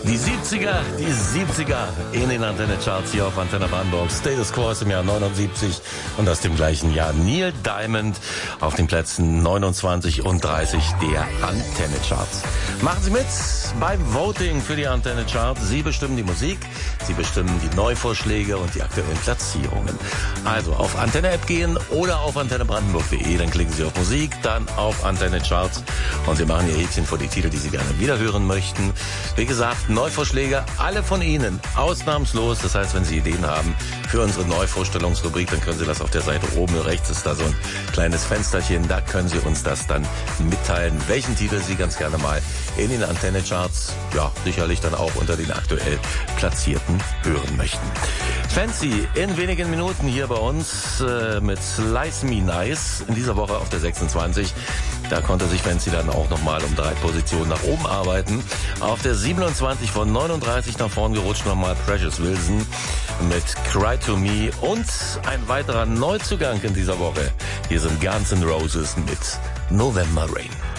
Die 70er in den Antenne-Charts hier auf Antenne Brandenburg. Status Quo ist im Jahr 79 und aus dem gleichen Jahr Neil Diamond auf den Plätzen 29 und 30 der Antenne-Charts. Machen Sie mit beim Voting für die Antenne-Charts. Sie bestimmen die Musik, Sie bestimmen die Neuvorschläge und die aktuellen Platzierungen. Also auf Antenne-App gehen oder auf antennebrandenburg.de, dann klicken Sie auf Musik, dann auf Antenne-Charts und Sie machen Ihr Häkchen vor die Titel, die Sie gerne wiederhören möchten. Wie gesagt, Neuvorschläge, alle von Ihnen, ausnahmslos. Das heißt, wenn Sie Ideen haben für unsere Neuvorstellungsrubrik, dann können Sie das auf der Seite oben rechts, ist da so ein kleines Fensterchen, da können Sie uns das dann mitteilen, welchen Titel Sie ganz gerne mal in den Antenne-Charts, ja, sicherlich dann auch unter den aktuell Platzierten hören möchten. Fancy in wenigen Minuten hier bei uns mit Slice Me Nice, in dieser Woche auf der 26. Da konnte sich Fancy dann auch nochmal um 3 Positionen nach oben arbeiten. Auf der 27 von 39 nach vorn gerutscht nochmal Precious Wilson mit Cry to Me und ein weiterer Neuzugang in dieser Woche. Hier sind Guns N' Roses mit November Rain.